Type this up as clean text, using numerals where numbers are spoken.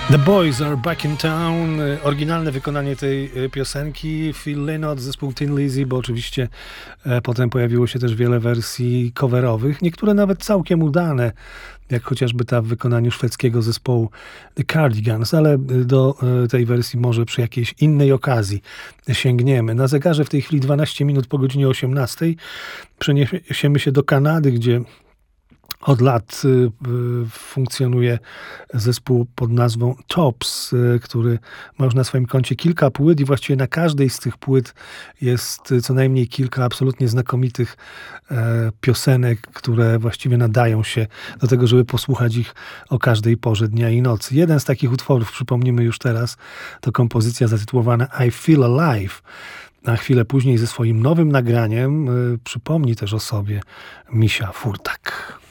The Boys Are Back in Town. Oryginalne wykonanie tej piosenki. Phil Lynott, zespół Tin Lizzy, bo oczywiście potem pojawiło się też wiele wersji coverowych. Niektóre nawet całkiem udane, jak chociażby ta w wykonaniu szwedzkiego zespołu The Cardigans, ale do tej wersji może przy jakiejś innej okazji sięgniemy. Na zegarze w tej chwili 12 minut po godzinie 18. Przeniesiemy się do Kanady, gdzie od lat funkcjonuje zespół pod nazwą Tops, który ma już na swoim koncie kilka płyt i właściwie na każdej z tych płyt jest co najmniej kilka absolutnie znakomitych piosenek, które właściwie nadają się do tego, żeby posłuchać ich o każdej porze dnia i nocy. Jeden z takich utworów, przypomnimy już teraz, to kompozycja zatytułowana I Feel Alive. Na chwilę później ze swoim nowym nagraniem przypomni też o sobie Misia Furtak.